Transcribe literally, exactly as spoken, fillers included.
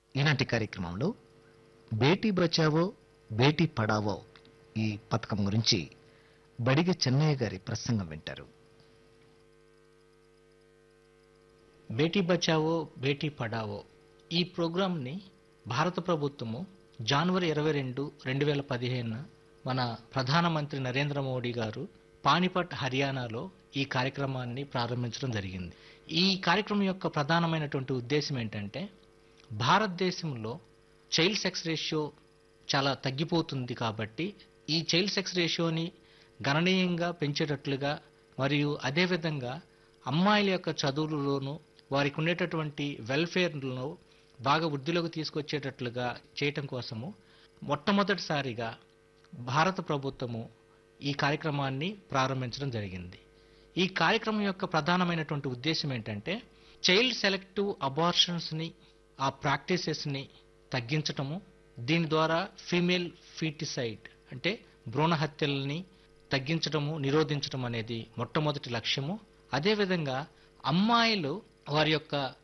ఈనాటి కార్యక్రమంలో బేటీ బచావో బేటీ పడావో ఈ పథకం గురించి బడిగ చెన్నయ్య గారి ప్రసంగం వింటారు. బేటీ బచావో బేటీ పడావో ఈ ప్రోగ్రాంని భారత ప్రభుత్వము జనవరి ఇరవై రెండు రెండు వేల పదిహేను మన ప్రధానమంత్రి నరేంద్ర మోడీ గారు పానిపట్ హర్యానాలో ఈ కార్యక్రమాన్ని ప్రారంభించడం జరిగింది. ఈ కార్యక్రమం యొక్క ప్రధానమైనటువంటి ఉద్దేశం ఏంటంటే భారతదేశంలో చైల్డ్ సెక్స్ రేషియో చాలా తగ్గిపోతుంది కాబట్టి ఈ చైల్డ్ సెక్స్ రేషియోని గణనీయంగా పెంచేటట్లుగా మరియు అదేవిధంగా అమ్మాయిల యొక్క చదువులలోనూ వారికి ఉండేటటువంటి వెల్ఫేర్లో బాగా వృద్ధిలోకి తీసుకొచ్చేటట్లుగా చేయటం కోసము మొట్టమొదటిసారిగా భారత ప్రభుత్వము ఈ కార్యక్రమాన్ని ప్రారంభించడం జరిగింది. ఈ కార్యక్రమం యొక్క ప్రధానమైనటువంటి ఉద్దేశం ఏంటంటే చైల్డ్ సెలెక్టివ్ అబార్షన్స్ని ఆ ప్రాక్టీసెస్ని తగ్గించటము, దీని ద్వారా ఫీమేల్ ఫీటిసైడ్ అంటే భ్రూణ హత్యల్ని తగ్గించడము నిరోధించడం అనేది మొట్టమొదటి లక్ష్యము. అదేవిధంగా అమ్మాయిలు వారి యొక్క